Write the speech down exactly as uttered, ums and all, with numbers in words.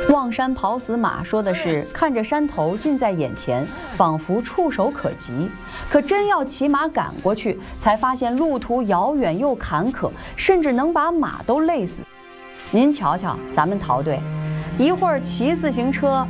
望山跑死马说的是看着山头近在眼前，仿佛触手可及，可真要骑马赶过去，才发现路途遥远又坎坷，甚至能把马都累死。您瞧瞧，咱们陶队，一会儿骑自行车